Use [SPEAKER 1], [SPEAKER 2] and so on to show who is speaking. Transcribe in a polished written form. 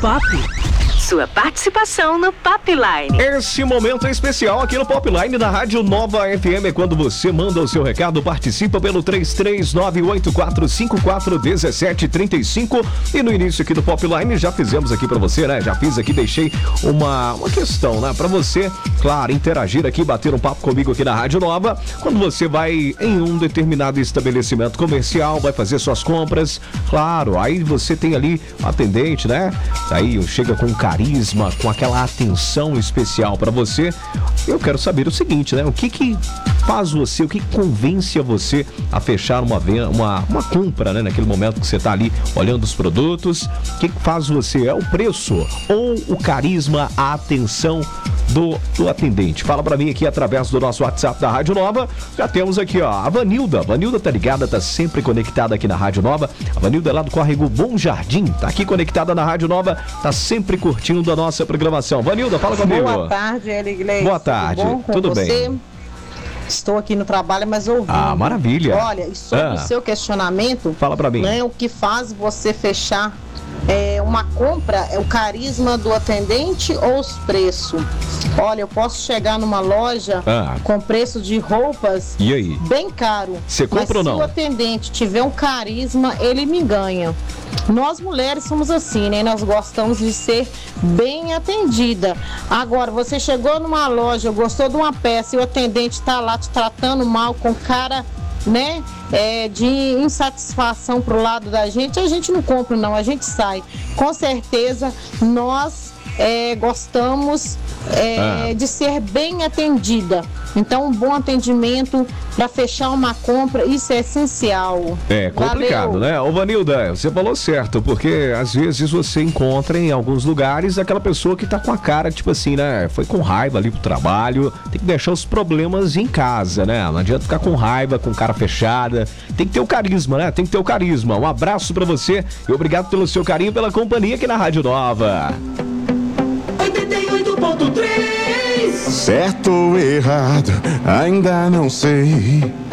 [SPEAKER 1] Pop. Sua participação no Popline.
[SPEAKER 2] Esse momento é especial aqui no Popline da Rádio Nova FM. É quando você manda o seu recado, participa pelo 339844541735. E no início aqui do Popline já fizemos aqui pra você, né? Já fiz aqui, deixei uma questão, né? Pra você, claro, interagir aqui, bater um papo comigo aqui na Rádio Nova. Quando você vai em um determinado estabelecimento comercial, vai fazer suas compras, claro, aí você tem ali um atendente, né? Aí chega com carisma, com aquela atenção especial para você. Eu quero saber o seguinte, né? O que faz você, o que convence a você a fechar uma compra, né? Naquele momento que você tá ali olhando os produtos, o que faz você? É o preço ou o carisma, a atenção do atendente? Fala pra mim aqui através do nosso WhatsApp da Rádio Nova. Já temos aqui, ó, a Vanilda. Vanilda tá ligada, tá sempre conectada aqui na Rádio Nova. A Vanilda é lá do Córrego Bom Jardim, tá aqui conectada na Rádio Nova, tá sempre curtindo a nossa programação. Vanilda, fala comigo.
[SPEAKER 3] Boa tarde, Eligley.
[SPEAKER 2] Boa tarde, tudo bem?
[SPEAKER 3] Estou aqui no trabalho, mas ouvindo.
[SPEAKER 2] Ah, maravilha.
[SPEAKER 3] Olha, e sobre o seu questionamento,
[SPEAKER 2] fala pra mim.
[SPEAKER 3] Né, o que faz você fechar uma compra, é o carisma do atendente ou os preços? Olha, eu posso chegar numa loja com preço de roupas
[SPEAKER 2] e aí?
[SPEAKER 3] Bem caro.
[SPEAKER 2] Você compra ou não?
[SPEAKER 3] Se o atendente tiver um carisma, ele me ganha. Nós mulheres somos assim, né? Nós gostamos de ser bem atendida. Agora, você chegou numa loja, gostou de uma peça e o atendente tá lá te tratando mal, com cara, né, de insatisfação pro lado da gente, a gente não compra não, a gente sai. Com certeza, nós gostamos de ser bem atendida. Então, um bom atendimento para fechar uma compra, isso é essencial.
[SPEAKER 2] É complicado, né? Ô Vanilda, você falou certo, porque às vezes você encontra em alguns lugares aquela pessoa que tá com a cara, tipo assim, né? Foi com raiva ali pro trabalho, tem que deixar os problemas em casa, né? Não adianta ficar com raiva, com cara fechada, tem que ter o carisma, né? Tem que ter o carisma. Um abraço pra você e obrigado pelo seu carinho, pela companhia aqui na Rádio Nova.
[SPEAKER 4] 88.3. Certo ou errado, ainda não sei.